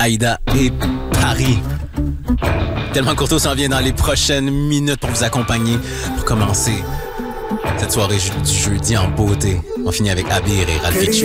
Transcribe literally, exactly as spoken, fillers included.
Aïda et Paris. Tellement Courteau s'en vient dans les prochaines minutes pour vous accompagner pour commencer cette soirée du jeudi en beauté. On finit avec Abir et Ralph.